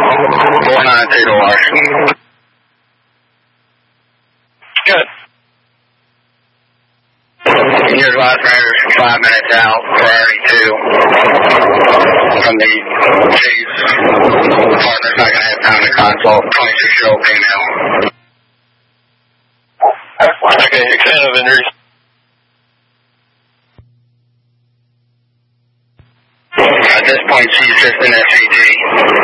492 to Lars. Good. Your last riders 5 minutes out, priority 2. From the Chase partner's not going to have time to consult. 26-year-old female. Okay, extent of injuries. At this point, she's just in SCD.